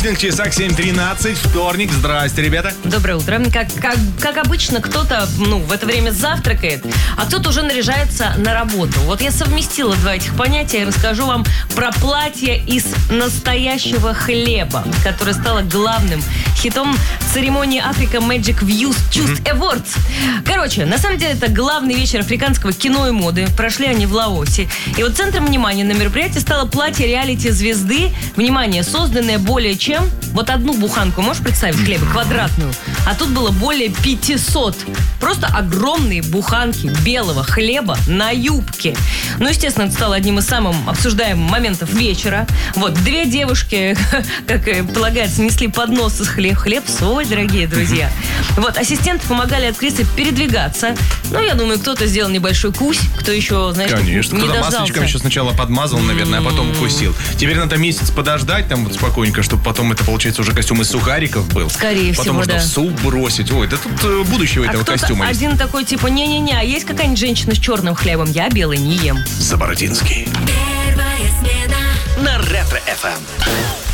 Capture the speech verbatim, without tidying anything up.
будильник, часах семь тринадцать, вторник. Здрасте, ребята. Доброе утро. Как, как, как обычно, кто-то ну, в это время завтракает, а кто-то уже наряжается на работу. Вот я совместила два этих понятия и расскажу вам про платье из настоящего хлеба, которое стало главным хитом церемонии Africa Magic Views Just Awards. Короче, на самом деле это главный вечер африканского кино и моды. Прошли они в Лаосе. И вот центром внимания на мероприятии стало платье реалити-звезды. Внимание, созданное более чем... Вот одну буханку, можешь представить, хлеба, квадратную? А тут было более пятисот. Просто огромные буханки белого хлеба на юбке. Ну, естественно, это стало одним из самых обсуждаемых моментов вечера. Вот, две девушки, как и полагается, несли подносы с хлеб. Хлеб, соль, дорогие друзья. Вот, ассистенты помогали актрисе передвигаться. Ну, я думаю, кто-то сделал небольшой кусь, кто еще, знаешь, Конечно, не кто-то дождался. масличком еще сначала подмазал, наверное, а потом укусил. Теперь надо месяц подождать там вот спокойненько, чтобы потом это, получается, уже костюм из сухариков был. Скорее потом всего, можно да. в суп бросить. Ой, да тут э, будущее у А этого кто-то костюма есть. один такой, типа, не-не-не, а есть какая-нибудь женщина с черным хлебом? Я белый не ем. Забородинский. Первая смена На Ретро-эф эм.